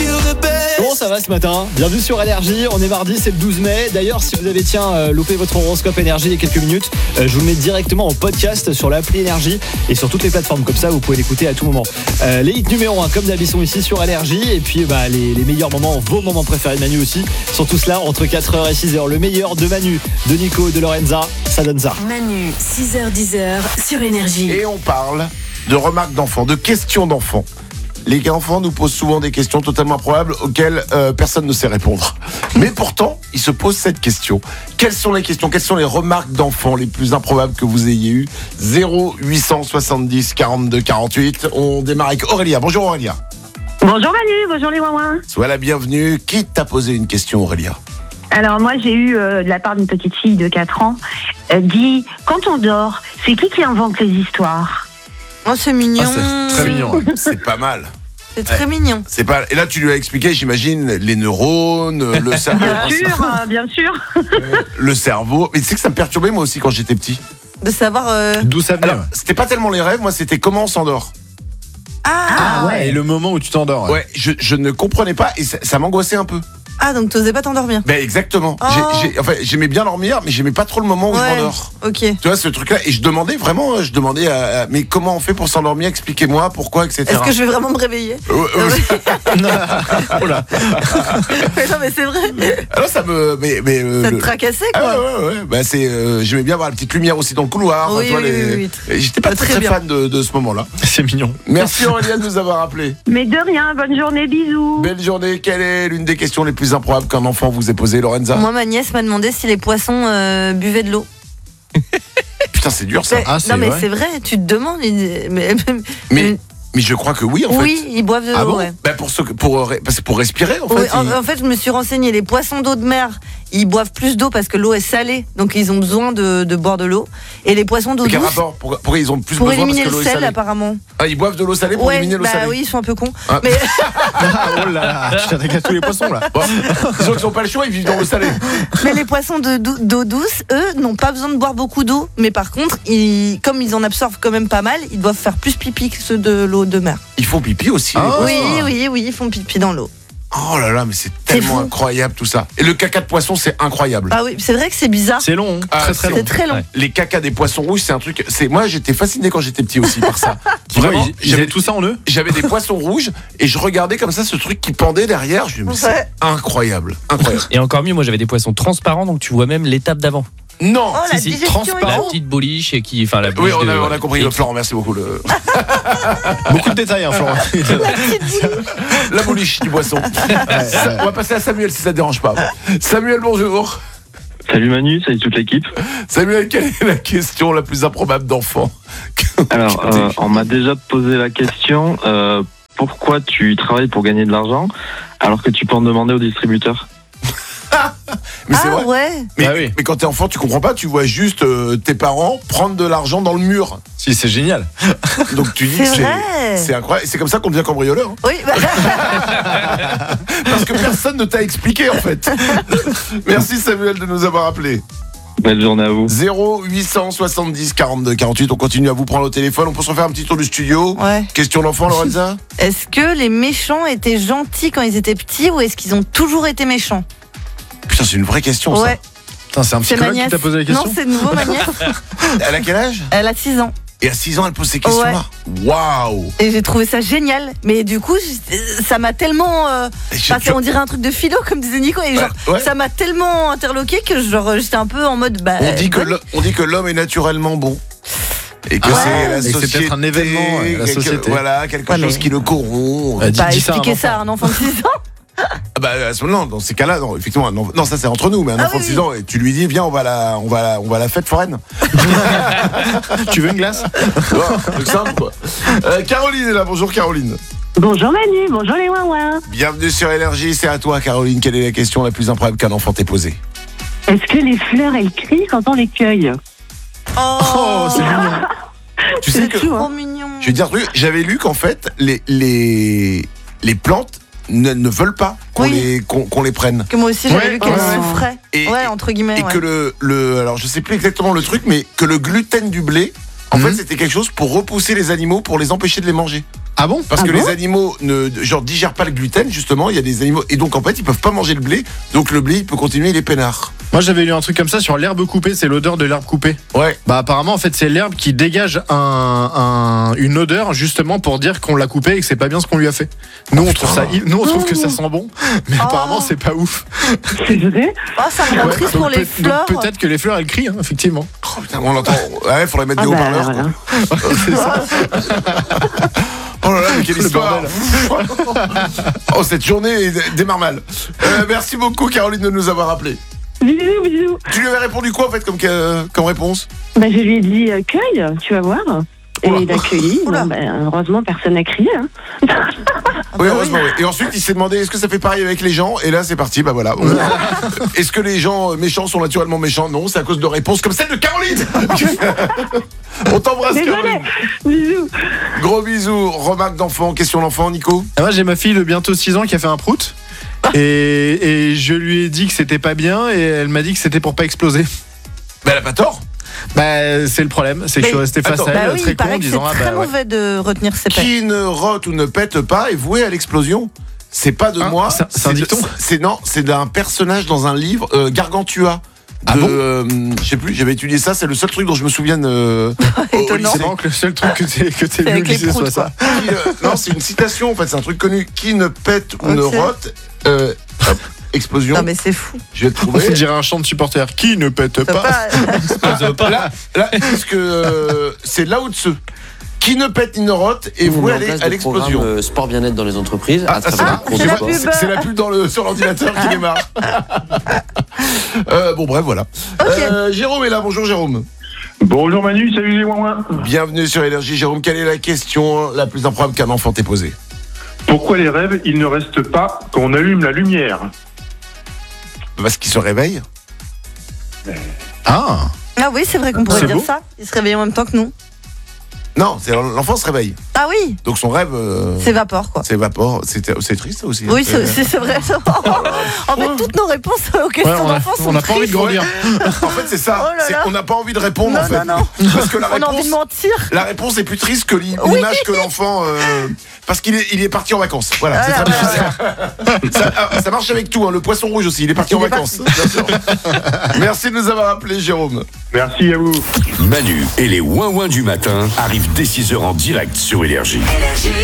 Comment ça va ce matin? Bienvenue sur Énergie, on est mardi, c'est le 12 mai. D'ailleurs, si vous avez loupé votre horoscope Énergie il y a quelques minutes, je vous le mets directement en podcast sur l'appli Énergie et sur toutes les plateformes. Comme ça, vous pouvez l'écouter à tout moment. Les hits numéro 1, comme d'habitude, sont ici sur Énergie. Et puis les meilleurs moments, vos moments préférés de Manu aussi, sont tous là entre 4h et 6h. Le meilleur de Manu, de Nico, de Lorenza, ça donne ça. Manu, 6h-10h sur Énergie. Et on parle de remarques d'enfants, de questions d'enfants. Les enfants nous posent souvent des questions totalement improbables auxquelles personne ne sait répondre. Mais pourtant, ils se posent cette question. Quelles sont les questions, quelles sont les remarques d'enfants les plus improbables que vous ayez eues? 0870 42 48. On démarre avec Aurélia. Bonjour Aurélia. Bonjour Manu, bonjour les Wouin. Sois la bienvenue. Qui t'a posé une question, Aurélia? Alors moi j'ai eu de la part d'une petite fille de 4 ans, dit quand on dort, c'est qui invente les histoires? Oh, c'est mignon. C'est très mignon. Ouais. C'est pas mal. C'est très mignon. C'est pas. Et là, tu lui as expliqué, j'imagine, les neurones, le cerveau. Bien sûr. Le cerveau. Mais tu sais que ça me perturbait moi aussi quand j'étais petit. De savoir d'où ça vient. Alors, c'était pas tellement les rêves, moi, c'était comment on s'endort. Ah ouais. Et le moment où tu t'endors. Ouais, je ne comprenais pas et ça m'angoissait un peu. Ah, donc t'osais pas t'endormir. Ben exactement. Oh. J'aimais bien dormir, mais j'aimais pas trop le moment où je m'endors. Ok. Tu vois ce truc-là. Et je demandais mais comment on fait pour s'endormir? Expliquez-moi, pourquoi, etc. Est-ce que je vais vraiment me réveiller? Oh là. Mais non, mais c'est vrai. Alors ça me, ça te tracassait quoi. Ah ouais. Bah j'aimais bien avoir la petite lumière aussi dans le couloir. Oui, oui. J'étais pas très fan de ce moment-là. C'est mignon. Merci Aurélien de nous avoir appelé. Mais de rien, bonne journée, bisous. Belle journée. Quelle est l'une des questions les plus improbables qu'un enfant vous ait posée, Lorenza? Moi, ma nièce m'a demandé si les poissons buvaient de l'eau. Putain, c'est dur ça. Non, mais c'est vrai, tu te demandes. Mais je crois que oui, en fait. Oui, ils boivent de l'eau, ouais. Bah pour respirer, en fait. Oui, en fait, je me suis renseignée. Les poissons d'eau de mer, ils boivent plus d'eau parce que l'eau est salée, donc ils ont besoin de boire de l'eau. Et les poissons d'eau douce. Quel rapport? Pourquoi ils ont plus pour besoin éliminer parce que l'eau le est sel, salée? apparemment. Ah, ils boivent de l'eau salée pour éliminer l'eau salée. Oui, ils sont un peu cons. Ah. Mais Oh là là, tu t'attaques à tous les poissons là. Bon, les autres qui n'ont pas le choix, ils vivent dans l'eau salée. Mais les poissons d'eau douce, eux, n'ont pas besoin de boire beaucoup d'eau. Mais par contre, comme ils en absorbent quand même pas mal, ils doivent faire plus pipi que ceux de l'eau de mer. Ils font pipi aussi. Oui, ils font pipi dans l'eau. Oh là là, mais c'est tellement incroyable tout ça. Et le caca de poisson, c'est incroyable. Ah oui, c'est vrai que c'est bizarre. C'est long, très long. C'est très long. Ouais. Les cacas des poissons rouges, c'est un truc. Moi, j'étais fasciné quand j'étais petit aussi par ça. Vraiment, ils avaient tout ça en eux. J'avais des poissons rouges et je regardais comme ça ce truc qui pendait derrière. Je me disais, c'est incroyable. Et encore mieux, moi j'avais des poissons transparents, donc tu vois même l'étape d'avant. Non. Oh, la digestion est La trop. petite bouliche et qui, la Oui, bouliche on a compris. Florent, merci beaucoup. Beaucoup de détails, hein, Florent. La bouliche du poisson. On va passer à Samuel si ça te dérange pas. Samuel, bonjour. Salut Manu, salut toute l'équipe. Samuel, quelle est la question la plus improbable d'enfant? Alors, on m'a déjà posé la question, pourquoi tu travailles pour gagner de l'argent alors que tu peux en demander au distributeur? Mais c'est vrai. Ouais. Mais quand t'es enfant, tu comprends pas, tu vois juste tes parents prendre de l'argent dans le mur. Si, c'est génial. Donc tu dis que c'est incroyable. C'est comme ça qu'on devient cambrioleur. Hein. Oui. Parce que personne ne t'a expliqué en fait. Merci Samuel de nous avoir appelés. Belle journée à vous. 0870 42 48. On continue à vous prendre au téléphone. On peut se refaire un petit tour du studio. Ouais. Question d'enfant, Lorenza. Est-ce que les méchants étaient gentils quand ils étaient petits ou est-ce qu'ils ont toujours été méchants? Putain, c'est une vraie question ça. Ouais. Putain, c'est un psychologue qui t'a posé la question. Non, c'est de nouveau ma nièce. Elle a quel âge? Elle a 6 ans. Et à 6 ans, elle pose ces questions-là. Waouh. Et j'ai trouvé ça génial. Mais du coup, ça m'a tellement... on dirait un truc de philo, comme disait Nico. Et ça m'a tellement interloqué que j'étais un peu en mode... On dit que l'homme est naturellement bon. Et que c'est la société. C'est peut-être un événement, la société. Voilà, quelque chose qui le corrompt. Expliquer ça à un enfant de 6 ans. Ah bah non, dans ces cas-là, non, effectivement, non, ça c'est entre nous, mais un enfant de 6 ans, et tu lui dis viens, on va à la fête foraine. Tu veux une glace? C'est simple quoi. Caroline est là, bonjour Caroline. Bonjour Manu, bonjour les Wouin. Bienvenue sur Énergie, c'est à toi Caroline, quelle est la question la plus improbable qu'un enfant t'ait posée? Est-ce que les fleurs elles crient quand on les cueille? Oh, c'est mignon. Tu sais que trop mignon. Je vais dire un truc, j'avais lu qu'en fait les plantes ne veulent pas qu'on les prenne. Que moi aussi j'avais lu qu'elles souffraient. Entre guillemets. Et que alors je sais plus exactement le truc, mais que le gluten du blé, en fait c'était quelque chose pour repousser les animaux, pour les empêcher de les manger. Ah bon? Parce que les animaux digèrent pas le gluten, justement. Il y a des animaux. Et donc, en fait, ils peuvent pas manger le blé. Donc, le blé, il peut continuer, il est peinard. Moi, j'avais lu un truc comme ça sur l'herbe coupée. C'est l'odeur de l'herbe coupée. Ouais. Bah, apparemment, en fait, c'est l'herbe qui dégage une odeur, justement, pour dire qu'on l'a coupée et que c'est pas bien ce qu'on lui a fait. Nous, on trouve que ça sent bon. Mais apparemment, c'est pas ouf. C'est vrai? Ça me rend triste pour les fleurs. Donc, peut-être que les fleurs, elles crient, hein, effectivement. Oh putain, on l'entend. Ouais, faudrait mettre des haut-parleurs. Voilà. C'est ça. Oh là là, mais quelle histoire. Oh, cette journée démarre mal. Merci beaucoup, Caroline, de nous avoir appelés. Bisous. Tu lui avais répondu quoi, en fait, comme réponse? Je lui ai dit cueille, tu vas voir. Et il a cueilli. Heureusement, personne n'a crié. Hein. Oui, heureusement, oui. Et ensuite, il s'est demandé est-ce que ça fait pareil avec les gens? Et là, c'est parti, bah voilà. Est-ce que les gens méchants sont naturellement méchants? Non, c'est à cause de réponses comme celle de Caroline. On t'embrasse, Caroline. Bisous. Gros bisous. Remarque d'enfant, question d'enfant, Nico? Moi, j'ai ma fille de bientôt 6 ans qui a fait un prout. Et je lui ai dit que c'était pas bien et elle m'a dit que c'était pour pas exploser. Elle a pas tort. C'est le problème, c'est que je suis resté face à elle très con en disant c'est très mauvais de retenir ses pets. Qui ne rote ou ne pète pas est voué à l'explosion. C'est pas de moi. C'est un dicton. C'est d'un personnage dans un livre, Gargantua. Je sais plus, j'avais étudié ça, c'est le seul truc dont je me souviens étonnant que le seul truc que t'es lu au lycée soit ça. Non, c'est une citation en fait, c'est un truc connu. Qui ne pète ou ne rote, explosion. Non mais c'est fou. Je vais te trouver. On dirait un chant de supporter. Qui ne pète pas. Là, parce que c'est Lao Tzu. Qui ne pète ni ne rote et voué à l'explosion. Sport bien-être dans les entreprises. C'est la pub sur l'ordinateur qui démarre. Bon bref, voilà. Jérôme est là. Bonjour Jérôme. Bonjour Manu, salut les ouin-ouin. Bienvenue sur Énergie. Jérôme, quelle est la question la plus improbable qu'un enfant t'ait posée? Pourquoi les rêves, ils ne restent pas quand on allume la lumière? Parce qu'il se réveille. Ah oui, c'est vrai qu'on pourrait dire ça. Il se réveille en même temps que nous. Non, l'enfant se réveille. Ah oui. Donc son rêve s'évapore quoi. C'est triste aussi. Oui, c'est vrai. En fait, toutes nos réponses aux questions d'enfants sont tristes. On n'a pas envie de grandir. En fait, c'est ça. On n'a pas envie de répondre en fait. Non. Parce que on a envie de mentir. La réponse est plus triste que l'image que l'enfant parce qu'il est parti en vacances. Voilà, c'est très bien. Ça marche avec tout, hein. Le poisson rouge aussi, il est parti en vacances. Bien sûr. Merci de nous avoir appelés, Jérôme. Merci à vous. Manu et les ouin-ouin du matin arrivent dès 6h en direct sur Énergie.